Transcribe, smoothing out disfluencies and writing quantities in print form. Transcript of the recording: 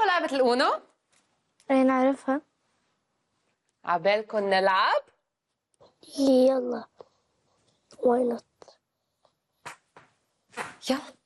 بتعرفوا لعبة الأونو؟ ايه نعرفها. عبالكم نلعب؟ يلا. واي نوت. يلا.